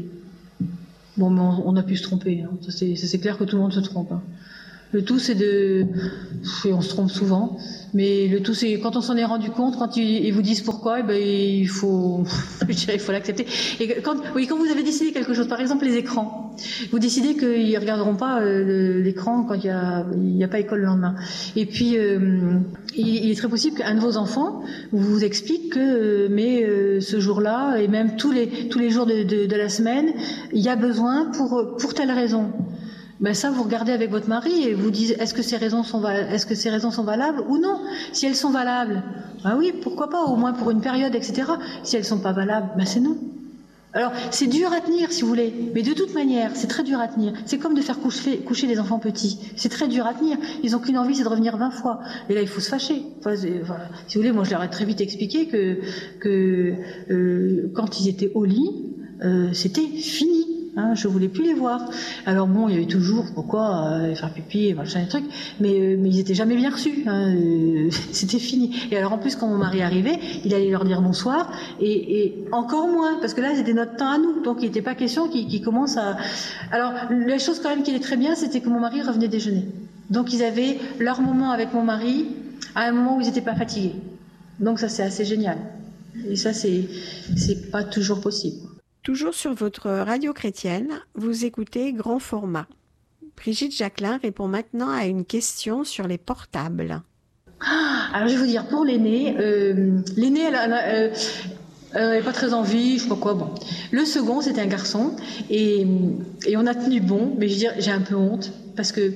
Bon, mais on, on a pu se tromper. Hein. Ça, c'est, ça, c'est clair que tout le monde se trompe. Hein. Le tout, c'est de... Et on se trompe souvent. Mais le tout, c'est quand on s'en est rendu compte, quand ils, ils vous disent pourquoi, eh ben, il faut... Je dirais, il faut l'accepter. Et quand, oui, quand vous avez décidé quelque chose, par exemple les écrans, vous décidez qu'ils ne regarderont pas euh, l'écran quand il n'y a, il y a pas école le lendemain. Et puis, euh, il, il est très possible qu'un de vos enfants vous explique que euh, mais euh, ce jour-là, et même tous les, tous les jours de, de, de la semaine, il y a besoin pour, pour telle raison. Ben ça, vous regardez avec votre mari et vous dites est-ce que ces raisons sont val- est-ce que ces raisons sont valables ou non. Si elles sont valables, ben oui, pourquoi pas, au moins pour une période, et cetera. Si elles sont pas valables, ben c'est non. Alors c'est dur à tenir, si vous voulez, mais de toute manière, c'est très dur à tenir. C'est comme de faire coucher, coucher les enfants petits. C'est très dur à tenir. Ils ont qu'une envie, c'est de revenir vingt fois. Et là, il faut se fâcher. Enfin, enfin, si vous voulez, moi, je leur ai très vite expliqué que que euh, quand ils étaient au lit, euh, c'était fini. Hein, je voulais plus les voir. Alors bon, il y avait toujours pourquoi euh, faire pipi, machin des trucs, mais euh, mais ils étaient jamais bien reçus. Hein, euh, c'était fini. Et alors en plus, quand mon mari arrivait, il allait leur dire bonsoir, et, et encore moins, parce que là c'était notre temps à nous, donc il n'était pas question qu'ils qu'ils commencent à. Alors la chose quand même qui était très bien, c'était que mon mari revenait déjeuner. Donc ils avaient leur moment avec mon mari à un moment où ils n'étaient pas fatigués. Donc ça c'est assez génial. Et ça c'est c'est pas toujours possible. Toujours sur votre radio chrétienne, vous écoutez Grand Format. Brigitte Jacquelin répond maintenant à une question sur les portables. Alors je vais vous dire, pour l'aîné, euh, l'aîné, elle, elle, elle, elle n'avait pas très envie, je sais pas quoi. Bon, le second, c'était un garçon, et, et on a tenu bon, mais je veux dire, j'ai un peu honte parce que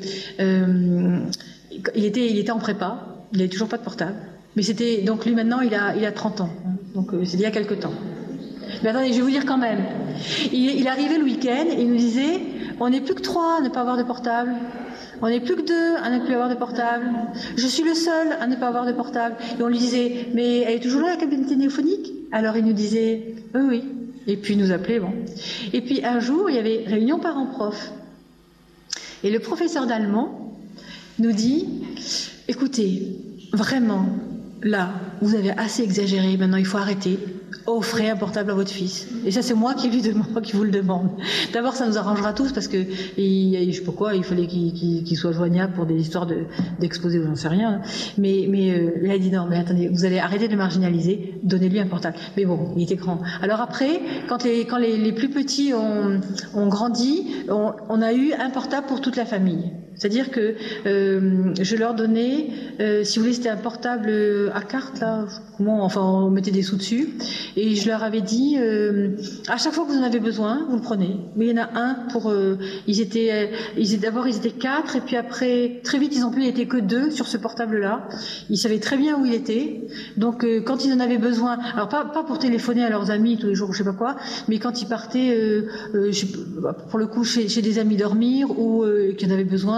euh, il était, il était en prépa, il n'avait toujours pas de portable, mais c'était donc lui maintenant, il a, il a trente ans, donc euh, c'est il y a quelque temps. Mais attendez, je vais vous dire quand même. Il, il arrivait le week-end et il nous disait on n'est plus que trois à ne pas avoir de portable. On n'est plus que deux à ne plus avoir de portable. Je suis le seul à ne pas avoir de portable. Et on lui disait mais elle est toujours là la cabine téléphonique? Alors il nous disait oui, oui. Et puis il nous appelait, bon. Et puis un jour, il y avait réunion parents-prof. Et le professeur d'allemand nous dit écoutez, vraiment, là, vous avez assez exagéré, maintenant il faut arrêter. Offrez un portable à votre fils. Et ça, c'est moi qui lui demande, qui vous le demande. D'abord, ça nous arrangera tous parce que, il, je sais pas quoi, il fallait qu'il, qu'il, qu'il soit joignable pour des histoires de, d'exposer ou j'en sais rien. Mais, mais, euh, il a dit non, mais attendez, vous allez arrêter de marginaliser, donnez-lui un portable. Mais bon, il était grand. Alors après, quand les, quand les, les plus petits ont, ont grandi, on, on a eu un portable pour toute la famille. C'est-à-dire que euh, je leur donnais, euh, si vous voulez, c'était un portable à carte là, comment, enfin on mettait des sous dessus, et je leur avais dit, euh, à chaque fois que vous en avez besoin, vous le prenez. Mais il y en a un pour, euh, ils étaient, ils étaient d'abord ils étaient quatre, et puis après très vite ils ont pu, il était que deux sur ce portable-là. Ils savaient très bien où il était, donc euh, quand ils en avaient besoin, alors pas pas pour téléphoner à leurs amis tous les jours, je sais pas quoi, mais quand ils partaient, euh, euh, je, pour le coup chez, chez des amis dormir ou euh, qui en avaient besoin.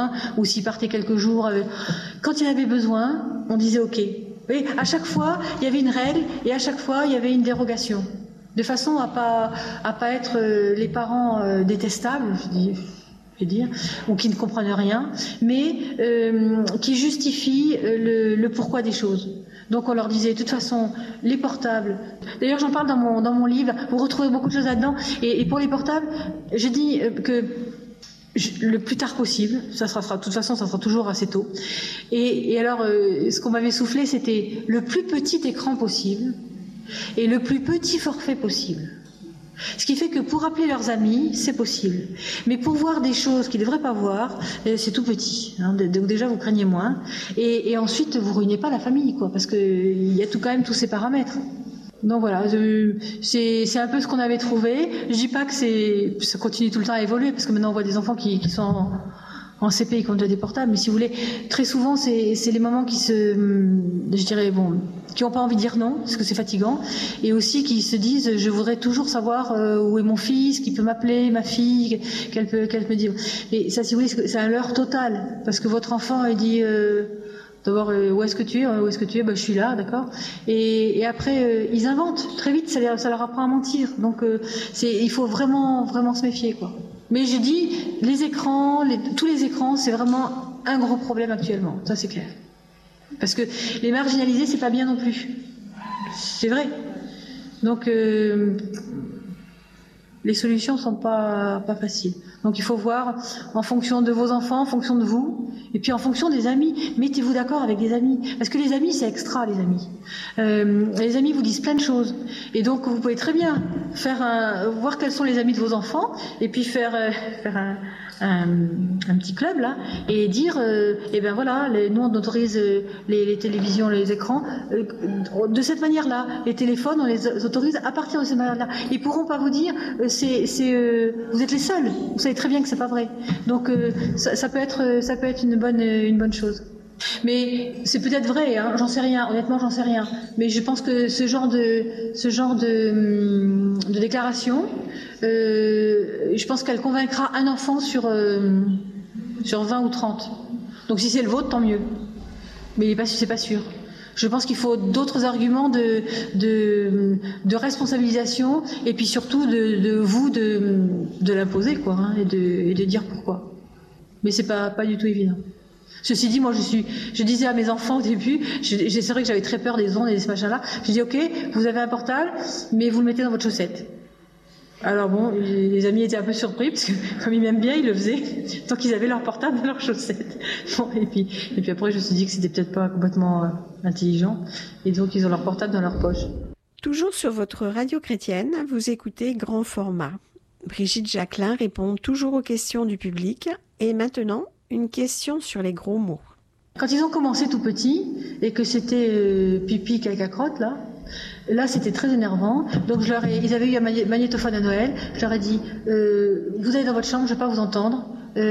besoin, ou s'il partait quelques jours, euh, quand il avait besoin, on disait ok. Et à chaque fois, il y avait une règle, et à chaque fois, il y avait une dérogation, de façon à pas à pas être euh, les parents euh, détestables, je dis. dire, ou qui ne comprennent rien, mais euh, qui justifient le, le pourquoi des choses. Donc on leur disait, de toute façon, les portables. D'ailleurs, j'en parle dans mon dans mon livre. Vous retrouvez beaucoup de choses là-dedans. Et, et pour les portables, je dis que je, le plus tard possible. Ça sera, sera, de toute façon, ça sera toujours assez tôt. Et, et alors, euh, ce qu'on m'avait soufflé, c'était le plus petit écran possible et le plus petit forfait possible. Ce qui fait que pour appeler leurs amis, c'est possible. Mais pour voir des choses qu'ils ne devraient pas voir, c'est tout petit. Hein. Donc déjà, vous craignez moins. Et, et ensuite, vous ruinez pas la famille, quoi, parce qu'il y a tout, quand même tous ces paramètres. Donc voilà, c'est, c'est un peu ce qu'on avait trouvé. Je dis pas que c'est, ça continue tout le temps à évoluer, parce que maintenant on voit des enfants qui, qui sont en, en C P et qui ont déjà des portables. Mais si vous voulez, très souvent, c'est, c'est les mamans qui se, je dirais, bon, qui n'ont pas envie de dire non, parce que c'est fatigant, et aussi qui se disent, je voudrais toujours savoir euh, où est mon fils, qui peut m'appeler, ma fille, qu'elle peut, qu'elle me dit. Et ça, si vous voulez, c'est un leurre total, parce que votre enfant, il dit, euh, d'abord, euh, où est-ce que tu es, où est-ce que tu es, ben, je suis là, d'accord. Et, et après, euh, ils inventent très vite, ça, ça leur apprend à mentir. Donc, euh, c'est, il faut vraiment, vraiment se méfier, quoi. Mais je dis, les écrans, les, tous les écrans, c'est vraiment un gros problème actuellement. Ça, c'est clair. Parce que les marginalisés, c'est pas bien non plus. C'est vrai. Donc, euh, les solutions sont pas, pas faciles. Donc, il faut voir en fonction de vos enfants, en fonction de vous, et puis en fonction des amis. Mettez-vous d'accord avec des amis. Parce que les amis, c'est extra, les amis. Euh, les amis vous disent plein de choses. Et donc, vous pouvez très bien faire un, voir quels sont les amis de vos enfants, et puis faire, euh, faire un, un, un petit club, là, et dire, euh, eh ben voilà, les, nous, on autorise euh, les, les télévisions, les écrans, euh, de cette manière-là. Les téléphones, on les autorise à partir de cette manière-là. Ils pourront pas vous dire, euh, c'est, c'est, euh, vous êtes les seuls. Vous savez très bien que c'est pas vrai. Donc, euh, ça, ça peut être, ça peut être une bonne, une bonne chose. Mais c'est peut-être vrai, hein, j'en sais rien, honnêtement j'en sais rien. Mais je pense que ce genre de, ce genre de, de déclaration, euh, je pense qu'elle convaincra un enfant sur, euh, sur vingt ou trente. Donc si c'est le vôtre, tant mieux. Mais il est pas, c'est pas sûr. Je pense qu'il faut d'autres arguments de, de, de responsabilisation et puis surtout de, de vous de, de l'imposer, quoi, hein, et, de, et de dire pourquoi. Mais c'est pas, pas du tout évident. Ceci dit, moi, je suis, je disais à mes enfants au début, je, je, c'est vrai que j'avais très peur des ondes et de ce machin-là. Je dis, ok, vous avez un portable, mais vous le mettez dans votre chaussette. Alors bon, les amis étaient un peu surpris parce que comme ils m'aiment bien, ils le faisaient tant qu'ils avaient leur portable dans leur chaussette. Bon, et puis, et puis après, je me suis dit que c'était peut-être pas complètement euh, intelligent, et donc ils ont leur portable dans leur poche. Toujours sur votre radio chrétienne, vous écoutez Grand Format. Brigitte Jacquelin répond toujours aux questions du public, et maintenant, une question sur les gros mots. Quand ils ont commencé tout petits, et que c'était euh, pipi, caca, crotte, là, là c'était très énervant. Donc je leur ai, ils avaient eu un magnétophone à Noël, je leur ai dit, euh, vous allez dans votre chambre, je ne vais pas vous entendre,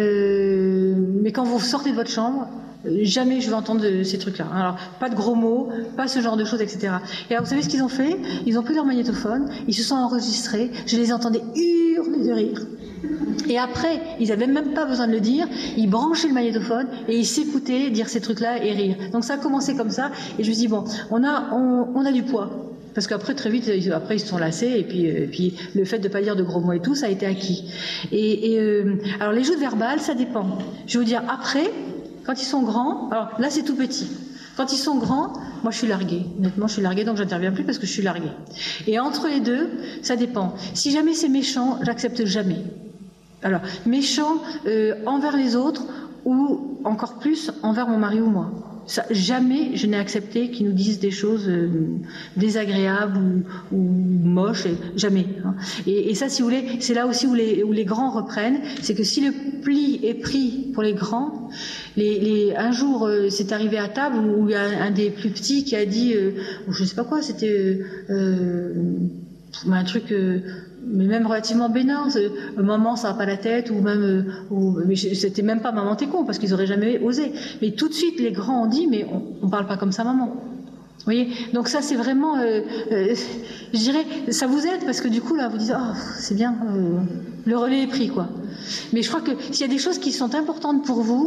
euh, mais quand vous sortez de votre chambre, jamais je vais entendre de ces trucs-là. Alors, pas de gros mots, pas ce genre de choses, et cetera. Et alors, vous savez ce qu'ils ont fait? Ils ont pris leur magnétophone, ils se sont enregistrés, je les entendais hurler de rire. Et après, ils n'avaient même pas besoin de le dire, ils branchaient le magnétophone et ils s'écoutaient dire ces trucs-là et rire. Donc ça a commencé comme ça, et je me suis dit, bon, on a, on, on a du poids. Parce qu'après, très vite, après, ils se sont lassés, et puis, et puis le fait de ne pas dire de gros mots et tout, ça a été acquis. Et, et euh, alors, les joutes verbales, ça dépend. Je vais vous dire, après, quand ils sont grands, alors là, c'est tout petit. Quand ils sont grands, moi, je suis larguée. Honnêtement, je suis larguée, donc j'interviens plus parce que je suis larguée. Et entre les deux, ça dépend. Si jamais c'est méchant, j'accepte jamais. Alors, méchant euh, envers les autres ou encore plus envers mon mari ou moi. Ça, jamais je n'ai accepté qu'ils nous disent des choses euh, désagréables ou, ou moches, et, jamais. Hein. Et, et ça, si vous voulez, c'est là aussi où les, où les grands reprennent, c'est que si le pli est pris pour les grands, les, les, un jour, euh, c'est arrivé à table où il y a un, un des plus petits qui a dit, euh, je ne sais pas quoi, c'était euh, euh, un truc... Euh, mais même relativement bénin, euh, maman ça va pas la tête, ou même, euh, ou, mais c'était même pas maman t'es con, parce qu'ils auraient jamais osé. Mais tout de suite les grands ont dit, mais on, on parle pas comme ça maman. Vous voyez, donc ça c'est vraiment, euh, euh, je dirais, ça vous aide parce que du coup là vous dites, oh c'est bien, euh, le relais est pris quoi. Mais je crois que s'il y a des choses qui sont importantes pour vous,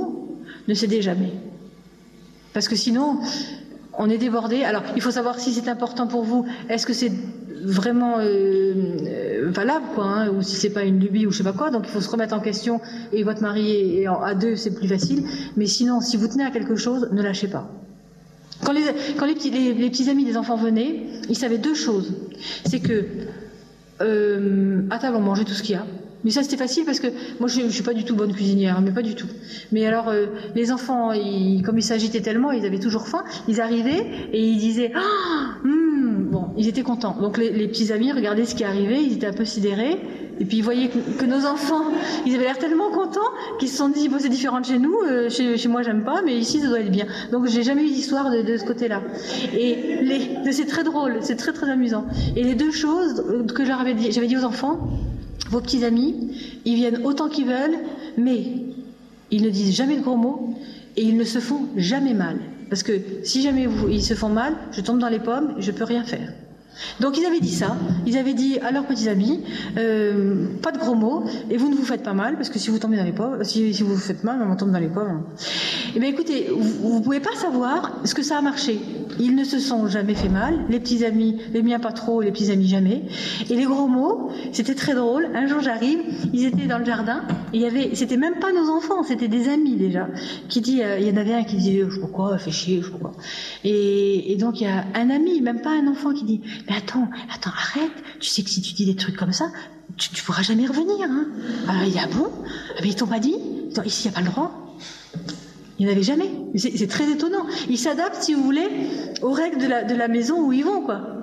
ne cédez jamais. Parce que sinon, on est débordé. Alors, il faut savoir si c'est important pour vous. Est-ce que c'est vraiment euh, euh, valable, quoi, hein, ou si c'est pas une lubie ou je sais pas quoi. Donc, il faut se remettre en question. Et votre mari est en, à deux, c'est plus facile. Mais sinon, si vous tenez à quelque chose, ne lâchez pas. Quand les, quand les petits, les, les petits amis des enfants venaient, ils savaient deux choses. C'est que euh, à table, on mangeait tout ce qu'il y a. Mais ça, c'était facile parce que moi, je, je suis pas du tout bonne cuisinière, mais pas du tout. Mais alors, euh, les enfants, ils, comme ils s'agitaient tellement, ils avaient toujours faim. Ils arrivaient et ils disaient ah, hum, bon, ils étaient contents. Donc les, les petits amis regardaient ce qui arrivait, ils étaient un peu sidérés. Et puis ils voyaient que, que nos enfants, ils avaient l'air tellement contents qu'ils se sont dit bon, c'est différent de chez nous. Euh, chez, chez moi, j'aime pas, mais ici, ça doit être bien. Donc j'ai jamais eu d'histoire de, de ce côté-là. Et les, c'est très drôle, c'est très très amusant. Et les deux choses que j'avais dit, j'avais dit aux enfants. Vos petits amis, ils viennent autant qu'ils veulent, mais ils ne disent jamais de gros mots et ils ne se font jamais mal. Parce que si jamais vous, ils se font mal, je tombe dans les pommes et je peux rien faire. Donc ils avaient dit ça, ils avaient dit à leurs petits amis, euh, pas de gros mots, et vous ne vous faites pas mal, parce que si vous tombez dans les pommes, si, si vous vous faites mal, on tombe dans les pommes. Eh bien écoutez, vous ne pouvez pas savoir ce que ça a marché. Ils ne se sont jamais fait mal, les petits amis, les miens pas trop, les petits amis jamais. Et les gros mots, c'était très drôle. Un jour j'arrive, ils étaient dans le jardin, et il y avait, c'était même pas nos enfants, c'était des amis déjà. Qui dit, euh, il y en avait un qui dit, je sais pas quoi, fait chier, je sais pas quoi. Et, et donc il y a un ami, même pas un enfant, qui dit, mais attends, attends, arrête, tu sais que si tu dis des trucs comme ça, tu, tu pourras jamais revenir, hein. Alors il y a bon, mais ils t'ont pas dit, attends, ici il n'y a pas le droit. Il n'y en avait jamais. C'est, c'est très étonnant. Ils s'adaptent, si vous voulez, aux règles de la, de la maison où ils vont, quoi.